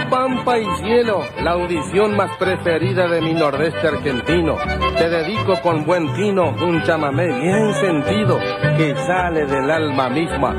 Pampa y cielo, la audición más preferida de mi nordeste argentino. Te dedico con buen tino un chamamé bien sentido que sale del alma misma.